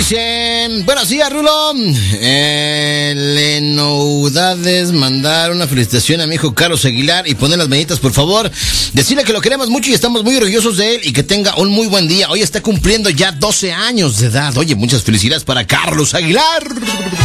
Buenos días, Rulo. Lenoudades, mandar una felicitación a mi hijo Carlos Aguilar y poner las manitas, por favor. Decirle que lo queremos mucho y estamos muy orgullosos de él y que tenga un muy buen día. Hoy está cumpliendo ya 12 años de edad. Oye, muchas felicidades para Carlos Aguilar.